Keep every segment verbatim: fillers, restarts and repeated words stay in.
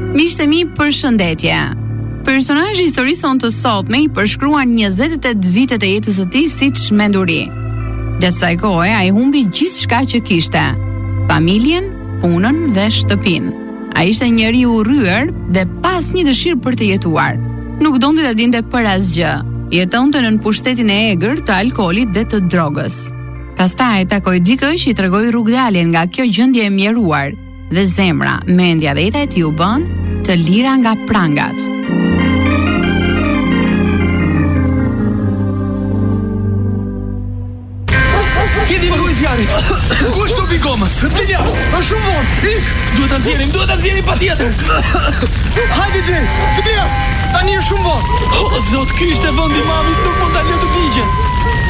Miqtë e mi, përshëndetje. Personazhi i historisë sonë të sotme i përshkruan njëzet e tetë vitet e jetës së tij siç menduri. Gjatë kësaj kohe ai humbi gjithçka që kishte: familjen, punën dhe shtëpinë. Ai ishte njeri u rryer dhe pas një dëshirë për të jetuar. Nuk donte ta dinte për asgjë. Jetonte në pushtetin e egër të alkoolit dhe të drogës. Pastaj takoi dikë që i tregoi rrugdaljen nga kjo gjendje e mjeruar, dhe zemra, mendja dhe jeta e tij u bën të lira nga prangat. Hidhi me hujzjarit. Ku është topi gomës? Të jashtë, është shumë vonë. Ik, duhet ta nxjerrim, duhet ta nxjerrim patjetër. Hajde Xhej, të jashtë. Tani është shumë vonë. O zot, ky ishte vendi i mamit, nuk mund ta lë të digjet.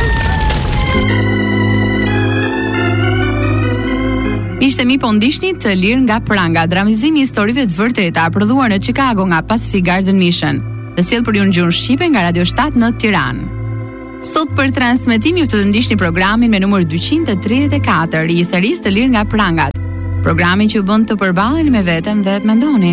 Ishte mi po ndishni të lirë nga pranga, dramizimi i historive të vërteta, prodhuar në Chicago nga Pacific Garden Mission, dhe sjell për ju në gjuhën shqipe nga Radio shtat në Tiranë. Sot për transmetim ju të të ndishni programin me numër dyqind e tridhjetë e katër i serisë të lirë nga prangat. Programin që ju bën të përballeni me veten dhe të mendoni.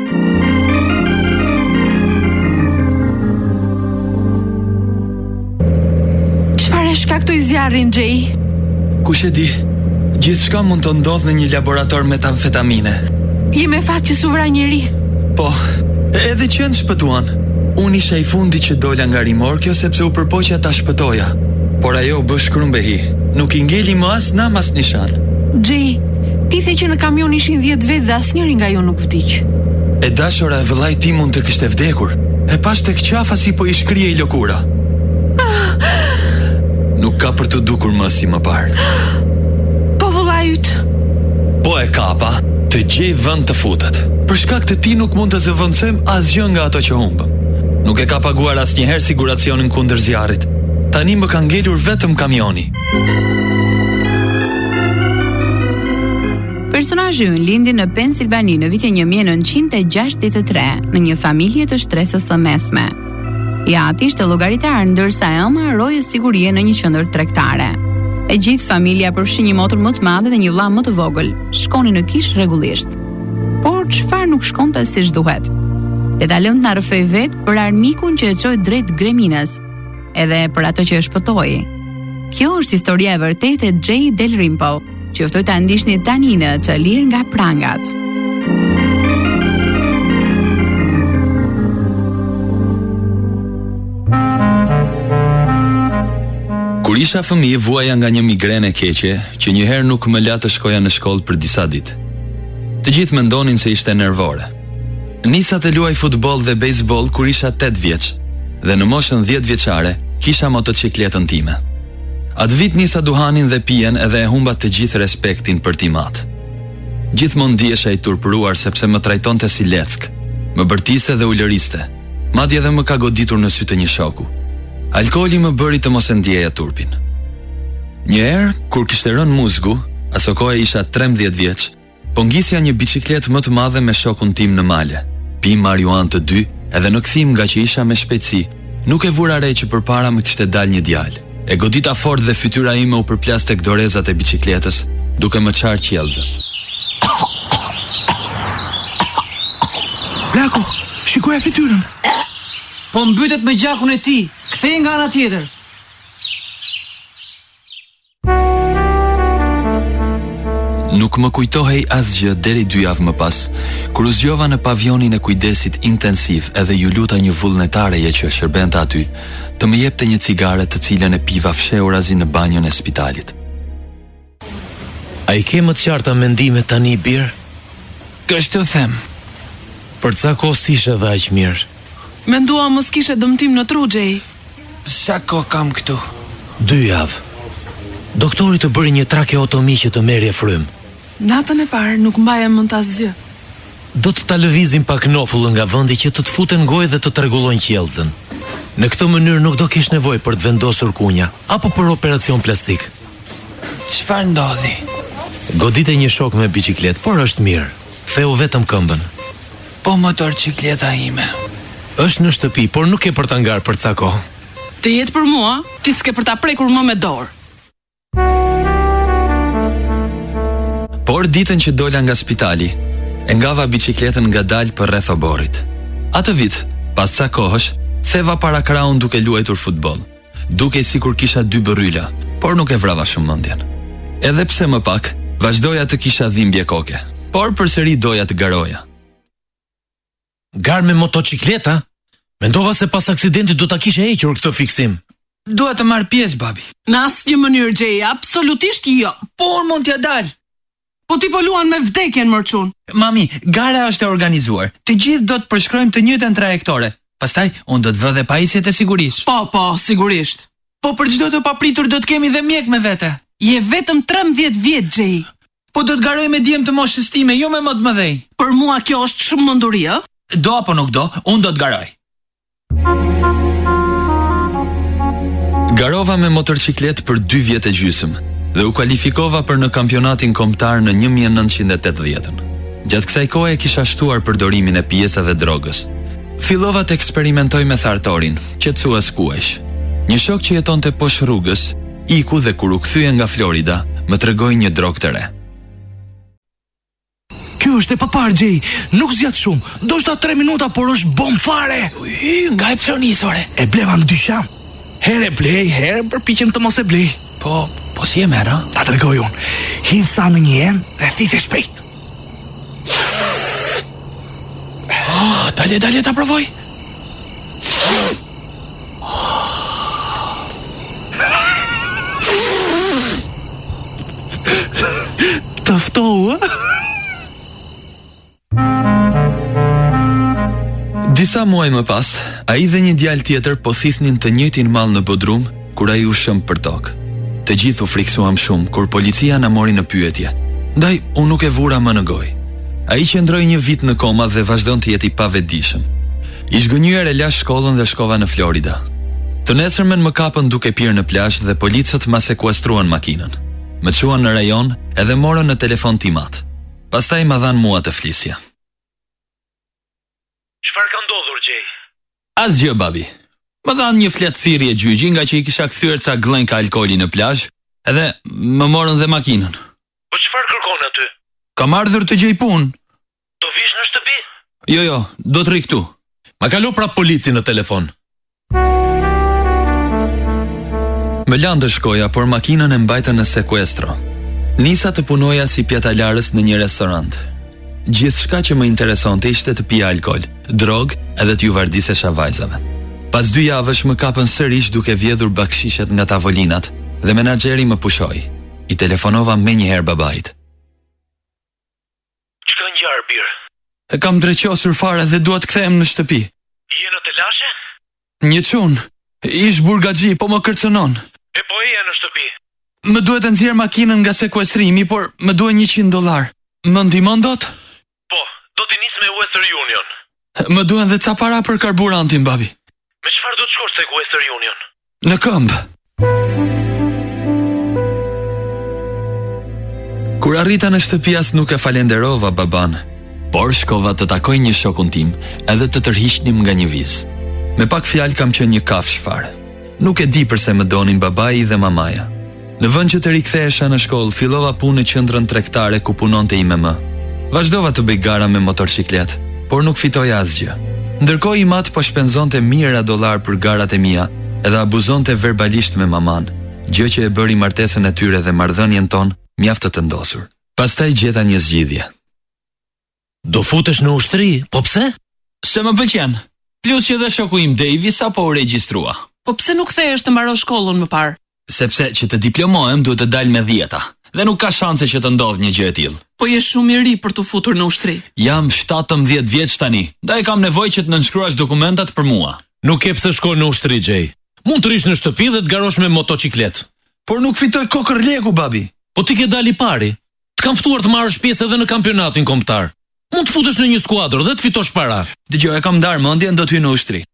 Çfarë shkaktoi zjarrin, Xhej? Kush e di? Gjithçka mund të ndodhë në një laborator metamfetamine. Je me fat që suvra njeri? Po, edhe që në shpëtuan. Unë isha i fundi që dola nga rimorkjo sepse u përpoqja ta shpëtoja. Por ajo bë shkrumbehi. Nuk i ngeli më as nam as nishan. Xhej, ti the që në kamion ishin dhjetë vetë dhe asnjëri nga ju nuk vdiq. E dashura e vëllai tim mund të kishte vdekur. E pash tek qafa si po i shkrije i lëkura. Ah. Nuk ka për të dukur më si më parë. Po e kapa, të gjej vend të futet. Për shkak të ti nuk mund të zëvendësojm asgjë nga ato që humbëm. Nuk e ka paguar asnjëherë siguracionin kundër zjarrit. Tani më ka ngelur vetëm kamioni. Personazhi ynë lindi në Pensilvani në vitin një mijë e nëntëqind e gjashtëdhjetë e tre, në një familje të shtresës së mesme. Jati ishte llogaritar, ndërsa ema rroje sigurie në një qendër tregtare. E gjithë familja përfshi një motër më të madhe dhe një vëlla më të vogël. Shkonin në kish rregullisht. Por çfarë nuk shkonte siç duhet? Le ta lëmë të na rrëfej vet për armikun që e çoi drejt Greminës, edhe për atë që e shpëtoi. Kjo është historia e vërtetë e Xhej Dalrymple, që ftoi ta ndiqni tani në Të lirë nga prangat. Kur isha fëmijë, vuaja nga një migrenë e keqe që njëherë nuk më la të shkoja në shkollë për disa ditë. Të gjithë mendonin se ishte nervore. Nisa të luaj futboll dhe bejsboll kur isha tetë vjeç, dhe në moshën dhjetë vjeçare kisha motocikletën time. Atë vit nisa duhanin dhe pijen edhe e humba të gjithë respektin për timat. Gjithmonë ndihesha i turpëruar sepse më trajtonte si leck, më bërtiste dhe ulëriste, madje edhe më ka goditur në sy të një shoku. Alkooli më bëri të mos e ndjeja turpin. Një herë, kur kishte rënë muzgu, aso kohë isha trembëdhjetë vjeç, po ngisja një biçikletë më të madhe me shokun tim në male. Pim marijuan të dy, edhe në kthim nga që isha me shpejtësi, nuk e vura re që përpara më kishte dalë një djalë. E godita fort dhe fytyra ime u përplas tek dorezat e biçikletës, duke më çarë qiellzën. Blako, shikoja fytyrën. Po mbytet me gjakun e ti. Kthej nga ana tjetër. Nuk më kujtohej asgjë deri dy javë më pas, kur u zgjova në pavionin e kujdesit intensiv edhe ju luta një vullnetareje që shërbente aty, të më jepte një cigare të cilën e piva fshehurazi në banjon e spitalit. A i ke më të qarta mendime tani, Bir? Kështu them. Për ca kohë s'ishe dhe aq mirë. Mendua mos kishe dëmtim në tru, Xhej. Sa kohë kam këtu? Dy javë. Doktori të bëri një trakeotomi që të merrje frym. Natën e parë nuk mbaja mend asgjë. Do të ta lëvizim pak nofullën nga vendi që të të futen gojë dhe të tregulojnë qiellzën. Në këtë mënyrë nuk do kesh nevojë për të vendosur kunja apo për operacion plastik. Çfarë ndodhi? Godite një shok me biçikletë, por është mirë. Theu vetëm këmbën. Po motorcikleta ime është në shtëpi, por nuk e për ta ngar për ca kohë. Të jetë për mua, ti s'ke për ta prekur më me dorë. Por ditën që dola nga spitali, E ngava bicikletën nga dalë për rreth oborrit. Atë vit, pas sa kohësh, theva para kraun duke luajtur futboll. Dukej sikur kisha dy bërryla, por nuk e vrava shumë mendjen. Edhe pse më pak, vazhdoja të kisha dhimbje koke, por përsëri doja të garoja. Gar me motocikleta? Mendova se pas aksidentit do ta kishe hequr këtë fiksim. Dua të marr pjesë, babi. Në asnjë mënyrë, Gjej, absolutisht jo. Po unë mund t'ja dal. Po ti po luan me vdekjen, mërçun. Mami, gara është e organizuar. Të gjithë do të përshkrojmë të njëjtën trajektore. Pastaj unë do të vë dhe pajisjet e sigurisë. Po, po, sigurisht. Po për çdo të papritur do të kemi dhe mjek me vete. Je vetëm trembëdhjetë vjet, Gjej. Po do të garoj me djem të moshës time, jo me më të mëdhej. Për mua kjo është shumë menduri, ë? Do apo nuk do, unë do të garoj. Garova me motorciklet për dy vjet e gjysëm dhe u kualifikova për në kampionatin kombëtar në një mijë e nëntëqind e tetëdhjetë. Gjatë kësaj kohe kisha shtuar përdorimin e pjesëve drogës. Fillova të eksperimentoj me thartorin, qetësues kuesh. Një shok që jetonte poshtë rrugës, iku dhe kur u kthye nga Florida, më tregoi një drogë të re. Ky është e papar, Gjej, nuk zgjat shumë. Do shta tre minuta, por është bom fare. Uj, nga e psonisore. E bleva në dyqan. Herë blej, herë përpiqem të mos e blej. Po, po si e merr, a? Ta tregoj unë. Hidh sa në një enë dhe thithë shpejt. Oh, dale, dale, ta provoj. Të ftohu, a? Disa muaj më pas, ai dhe një djalë tjetër po thithnin të njëjtin mall në Bodrum, kur ai u shëm për tokë. Të gjithë u friksuam shumë kur policia na mori në pyetje. Ndaj unë nuk e vura më në gojë. Ai qëndroi një vit në koma dhe vazhdon të jetë i pavetëdijshëm. I zgënjur e lash shkollën dhe shkova në Florida. Të nesërmen më kapën duke pirë në plazh dhe policët ma sekuestruan makinën. Më çuan në rajon edhe morën në telefon timat. Pastaj ma dhan mua të flisja. Çfarë ka ndodhur, Gjej? Asgjë, babi. Më dhan një flet thirrje gjyqi nga që i kisha kthyer ca glënka alkooli në plazh, edhe më morën dhe makinën. Po çfarë kërkon aty? Kam ardhur të gjej punë. Do vish në shtëpi? Jo, jo, do të rri këtu. Ma kalo prap polici në telefon. Më lanë të shkoja, por makinën e mbajtën në sekuestro. Nisa të punoja si pjatalarës në një restorant. Gjithçka që më interesonte ishte të pija alkool, drog edhe t'ju vardisesha vajzave. Pas dy javësh më kapën sërish duke vjedhur bakshishet nga tavolinat dhe menaxheri më pushoi. I telefonova menjëherë babait. Çka ngjar bir? E kam dreqosur fare dhe dua të kthehem në shtëpi. Je në të lashe? Një çun, ish burgaxhi, po më kërcënon. E po je në shtëpi. Më duhet të nxjerr makinën nga sekuestrimi, por më duhen njëqind dollar. Më ndihmon dot? Po, do t'i nis me Western Union. Më duhen dhe ca para për karburantin, babi. Me çfarë do të shkosh tek Western Union? Në këmbë. Kur arrita në shtëpi as nuk e falenderova baban, por shkova të takoj një shokun tim edhe të tërhiqnim nga një vizë. Me pak fjalë kam qenë një kafsh fare. Nuk e di pse më donin babai dhe mamaja. Në vend që të rikthehesha në shkollë, fillova punë në qendrën tregtare ku punonte i më. Vazhdova të bëj gara me motorciklet, por nuk fitoja asgjë. Ndërkohë i mat po shpenzonte mijëra dollar për garat e mia edhe abuzonte verbalisht me maman, gjë që e bëri martesën e tyre dhe marrëdhënien ton mjaft të ndosur. Pastaj gjeta një zgjidhje. Do futesh në ushtri, po pse? Se më pëlqen. Plus që dhe shoku im Davy sapo u regjistrua. Po pse nuk kthehesh të mbarosh shkollën më parë? Sepse që të diplomohem duhet të dal me dhjeta, dhe nuk ka shanse që të ndodh një gjë e tillë. Po je shumë i ri për të futur në ushtri. Jam shtatëmbëdhjetë vjeç tani, ndaj kam nevojë që të nënshkruash dokumentat për mua. Nuk e pse shkon në ushtri, Gjej. Mund të rish në shtëpi dhe të garosh me motociklet. Por nuk fitoj kokër leku, babi. Po ti ke dali pari. Të kam ftuar të marrësh pjesë edhe në kampionatin kombëtar. Mund të futesh në një skuadër dhe të fitosh para. Dëgjoj, e kam ndar mendjen, do të hyj në ushtri.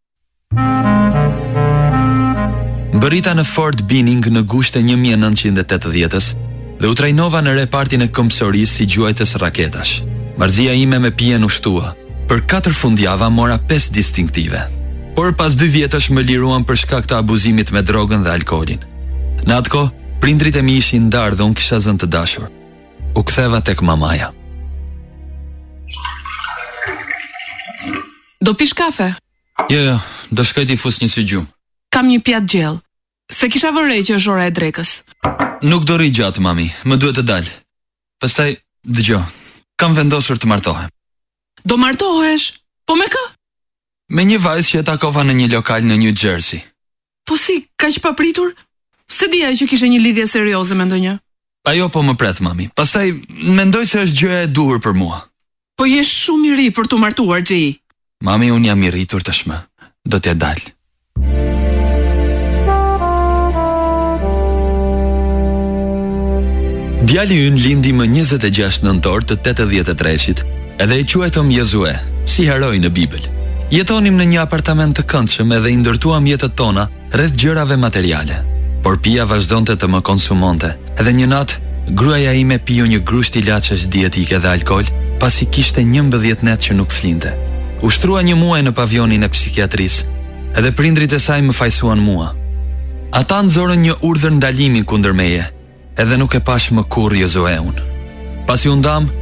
Mbërrita në Fort Benning në gusht e një mijë e nëntëqind e tetëdhjetës dhe u trajnova në repartin e këmbësorisë si gjuajtës raketash. Marrëzia ime me pijen u shtua. Për katër fundjava mora pesë distinktive. Por pas dy vjetësh më liruan për shkak të abuzimit me drogën dhe alkoolin. Në atë kohë, prindrit e mi ishin ndarë dhe unë kisha zënë të dashur. U ktheva tek mamaja. Do pish kafe? Jo, jo, do shkoj t'i fus një sy gjumë. Kam një pjatë gjellë. Se kisha vërej që është ora e drekës. Nuk do rri gjatë, mami, më duhet të dalë. Pastaj, dëgjo, kam vendosur të martohem. Do martohesh? Po me kë? Me një vajzë që e takova në një lokal në New Jersey. Po si, kaq papritur? Se dija që kishe një lidhje serioze me ndonjë. Ajo po më pret, mami. Pastaj, mendoj se është gjëja e duhur për mua. Po je shumë i ri për të martuar, Gjei. Mami, unë jam i rritur tashmë. Do t'ja dal. Djali ynë lindi më njëzet e gjashtë nëntor të tetëdhjetë e treshit, edhe i quajtëm Jezue, si heroj në Bibël. Jetonim në një apartament të këndshëm edhe i ndërtuam jetët tona rreth gjërave materiale. Por pia vazhdonte të më konsumonte, edhe një natë gruaja ime piu një grusht ilaçesh dietike dhe alkool, pasi kishte njëmbëdhjetë net që nuk flinte. Ushtrua një muaj në pavionin e psikiatrisë, edhe prindrit e saj më fajsuan mua. Ata nxorën një urdhër ndalimi kundër meje, edhe nuk e pash më kurrë Jozueun. Pasi u ndam,